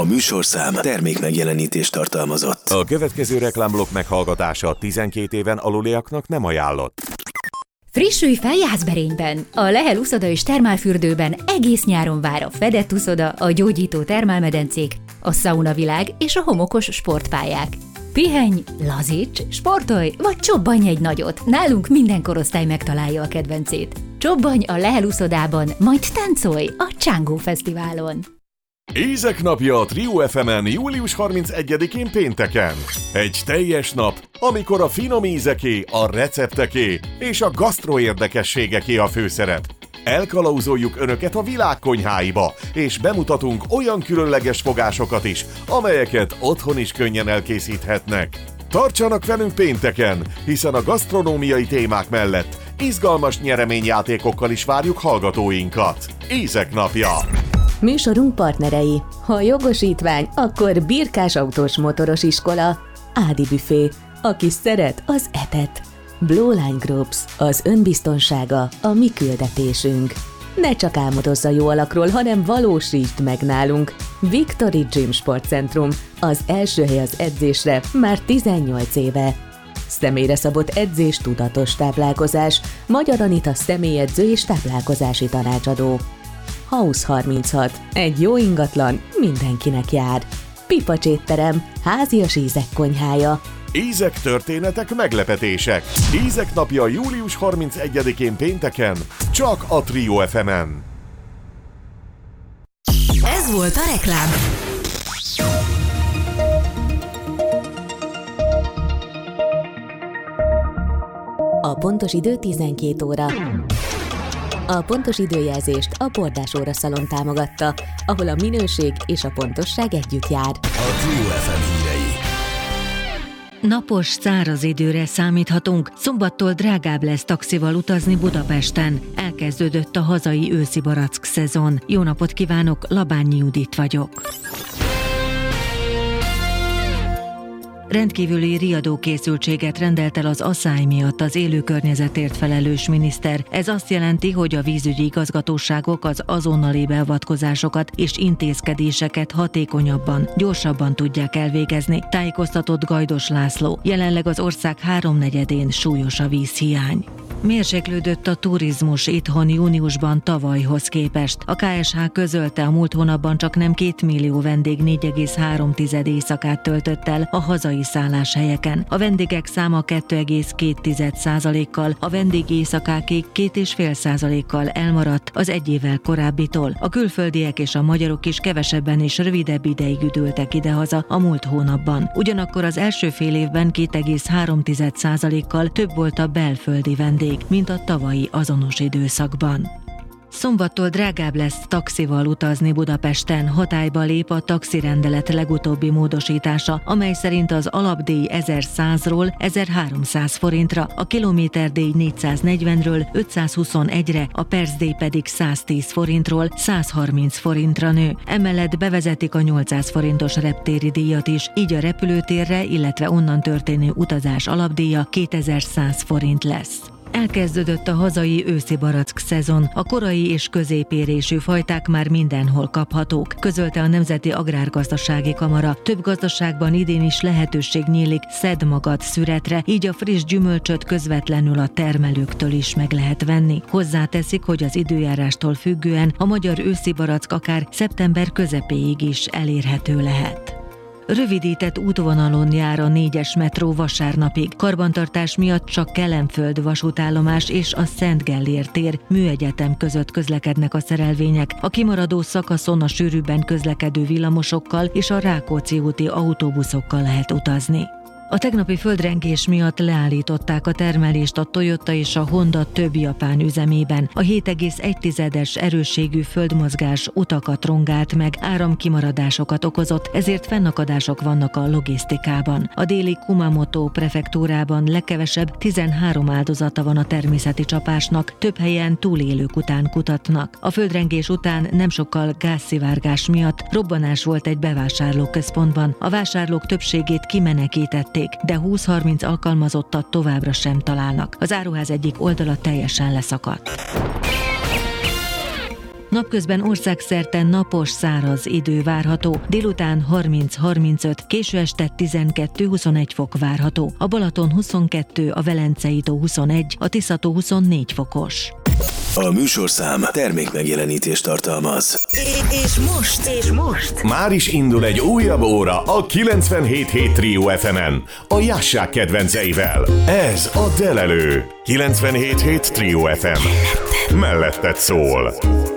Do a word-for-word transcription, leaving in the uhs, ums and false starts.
A műsorszám termék megjelenítést tartalmazott. A következő reklámblokk meghallgatása tizenkét éven aluliaknak nem ajánlott. Frissülj fel Jászberényben! A Lehel uszoda és termálfürdőben egész nyáron vár a fedett uszoda, a gyógyító termálmedencék, a szaunavilág és a homokos sportpályák. Pihenj, lazíts, sportolj, vagy csobbanj egy nagyot! Nálunk minden korosztály megtalálja a kedvencét. Csobbanj a Lehel uszodában, majd táncolj a Csángó Fesztiválon! Ízek napja a Trio ef emen július harmincegyedikén pénteken. Egy teljes nap, amikor a finom ízeké, a recepteké és a gasztro érdekességeké a főszerep. Elkalauzoljuk Önöket a világ konyháiba, és bemutatunk olyan különleges fogásokat is, amelyeket otthon is könnyen elkészíthetnek. Tartsanak velünk pénteken, hiszen a gasztronómiai témák mellett izgalmas nyereményjátékokkal is várjuk hallgatóinkat. Ízek napja! Műsorunk partnerei. Ha jogosítvány, akkor Birkás autós motoros iskola, Ádi büfé, aki szeret, az etet. Blue Line Groups, az önbiztonsága, a mi küldetésünk. Ne csak álmodozz a jó alakról, hanem valósítsd meg nálunk. Victory Gym Sportcentrum, az első hely az edzésre már tizennyolc éve. Személyre szabott edzés, tudatos táplálkozás, Magyar Anita személyedző és táplálkozási tanácsadó. House harminchat. Egy jó ingatlan mindenkinek jár. Pipacs étterem, házias ízek konyhája. Ízek, történetek, meglepetések. Ízek napja július harmincegyedikén pénteken, csak a Trio ef emen. Ez volt a reklám. A pontos idő tizenkét óra. A pontos időjelzést a Bordás Óra Szalon támogatta, ahol a minőség és a pontosság együtt jár. A Trio ef em hírei. Napos, száraz időre számíthatunk, szombattól drágább lesz taxival utazni Budapesten. Elkezdődött a hazai őszi barack szezon. Jó napot kívánok, Labányi Judit vagyok. Rendkívüli riadókészültséget rendelt el az asszály miatt az élőkörnyezetért felelős miniszter. Ez azt jelenti, hogy a vízügyi igazgatóságok az azonnali beavatkozásokat és intézkedéseket hatékonyabban, gyorsabban tudják elvégezni, tájékoztatott Gajdos László. Jelenleg az ország háromnegyedén súlyos a vízhiány. Mérséklődött a turizmus itthon júniusban tavalyhoz képest. A ká es há közölte, a múlt hónapban csak nem két millió vendég négy egész három tized éjszakát töltött el a hazai szálláshelyeken. A vendégek száma két egész két százalékkal, a vendégéjszakáké két egész öt százalékkal elmaradt az egy évvel korábbitól. A külföldiek és a magyarok is kevesebben és rövidebb ideig üdültek idehaza a múlt hónapban. Ugyanakkor az első fél évben két egész három százalékkal több volt a belföldi vendég, mint a tavalyi azonos időszakban. Szombattól drágább lesz taxival utazni Budapesten. Hatályba lép a taxirendelet legutóbbi módosítása, amely szerint az alapdíj ezerszázról ezerháromszáz forintra, a kilométerdíj négyszáznegyvenről ötszázhuszonegyre, a percdíj pedig száztíz forintról százharminc forintra nő. Emellett bevezetik a nyolcszáz forintos reptéri díjat is, így a repülőtérre, illetve onnan történő utazás alapdíja kétezer-száz forint lesz. Elkezdődött a hazai őszi barack szezon. A korai és középérésű fajták már mindenhol kaphatók, közölte a Nemzeti Agrárgazdasági Kamara. Több gazdaságban idén is lehetőség nyílik szedd magad szüretre, így a friss gyümölcsöt közvetlenül a termelőktől is meg lehet venni. Hozzáteszik, hogy az időjárástól függően a magyar őszi barack akár szeptember közepéig is elérhető lehet. Rövidített útvonalon jár a négyes metró vasárnapig. Karbantartás miatt csak Kelenföld vasútállomás és a Szent Gellér tér műegyetem között közlekednek a szerelvények. A kimaradó szakaszon a sűrűbben közlekedő villamosokkal és a Rákóczi úti autóbuszokkal lehet utazni. A tegnapi földrengés miatt leállították a termelést a Toyota és a Honda több japán üzemében. A hét egész egy tizedes erősségű földmozgás utakat rongált meg, áramkimaradásokat okozott, ezért fennakadások vannak a logisztikában. A déli Kumamoto prefektúrában legkevesebb tizenhárom áldozata van a természeti csapásnak, több helyen túlélők után kutatnak. A földrengés után nem sokkal gázszivárgás miatt robbanás volt egy bevásárlóközpontban. A vásárlók többségét kimenekítették, de húsz-harminc alkalmazottat továbbra sem találnak. Az áruház egyik oldala teljesen leszakadt. Napközben országszerte napos, száraz idő várható. Délután harminc-harmincöt, késő este tizenkettő-huszonegy fok várható. A Balaton huszonkettő, a Velencei tó huszonegy, a Tisza-tó huszonnégy fokos. A műsorszám termékmegjelenítést tartalmaz. És most, és most Már is indul egy újabb óra a kilencvenhét hét Trio ef emen, a Jássák kedvenceivel. Ez a Delelő. kilencvenhét hét Trio ef em. Melletted szól.